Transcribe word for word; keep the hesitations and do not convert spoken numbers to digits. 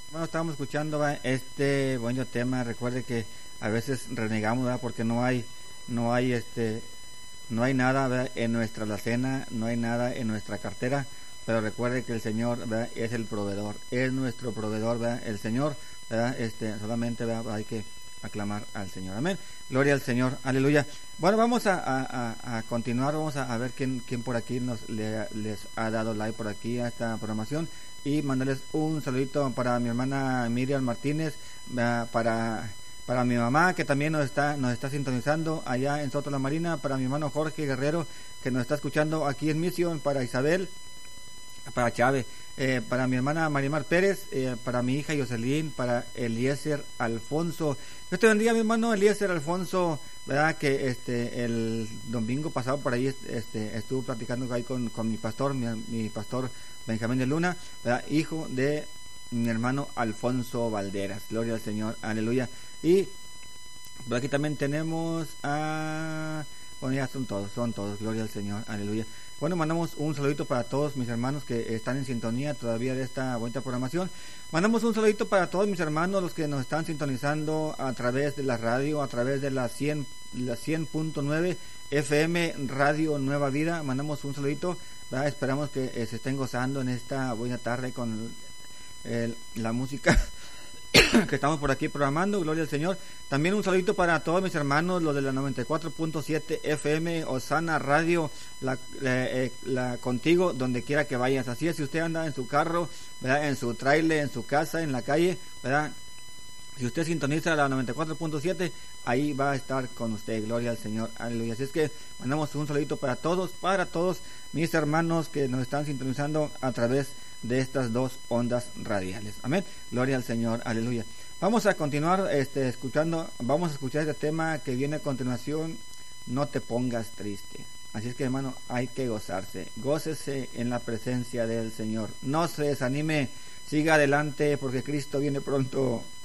Bueno, estábamos escuchando ¿va? este bonito tema. Recuerde que a veces renegamos ¿va? porque no hay, no hay este, no hay nada ¿va? en nuestra alacena, no hay nada en nuestra cartera. Pero recuerde que el Señor ¿va? es el proveedor, es nuestro proveedor, ¿va? El Señor, ¿va? este, solamente ¿va? hay que aclamar al Señor, amén. Gloria al Señor, aleluya. Bueno, vamos a, a, a continuar, vamos a, a ver quién, quién por aquí nos le, les ha dado like por aquí a esta programación y mandarles un saludito para mi hermana Miriam Martínez, uh, para para mi mamá que también nos está nos está sintonizando allá en Soto La Marina, para mi hermano Jorge Guerrero que nos está escuchando aquí en Misión, para Isabel, para Chávez, eh, para mi hermana Marimar Pérez, eh, para mi hija Jocelyn, para Eliezer Alfonso. Dios te bendiga, mi hermano Eliezer Alfonso, verdad que este el domingo pasado por ahí este estuve platicando ahí con, con mi pastor, mi, mi pastor Benjamín de Luna, verdad, hijo de mi hermano Alfonso Valderas. Gloria al Señor, aleluya. Y por aquí también tenemos a... Bueno, ya son todos, son todos, gloria al Señor, aleluya. Bueno, mandamos un saludito para todos mis hermanos que están en sintonía todavía de esta bonita programación. Mandamos un saludito para todos mis hermanos, los que nos están sintonizando a través de la radio, a través de la cien, la cien punto nueve F M Radio Nueva Vida. Mandamos un saludito, ¿verdad? Esperamos que eh, se estén gozando en esta buena tarde con eh, la música que estamos por aquí programando, gloria al Señor. También un saludito para todos mis hermanos, los de la noventa y cuatro punto siete F M, Osana Radio, la, la, eh, la contigo, donde quiera que vayas. Así es, si usted anda en su carro, ¿verdad? En su trailer, en su casa, en la calle, ¿verdad? Si usted sintoniza la noventa y cuatro punto siete, ahí va a estar con usted, gloria al Señor, aleluya. Así es que mandamos un saludito para todos, para todos mis hermanos que nos están sintonizando a través de estas dos ondas radiales, amén, gloria al Señor, aleluya. Vamos a continuar este, escuchando, vamos a escuchar este tema que viene a continuación, no te pongas triste. Así es que, hermano, hay que gozarse, gócese en la presencia del Señor, no se desanime, siga adelante porque Cristo viene pronto.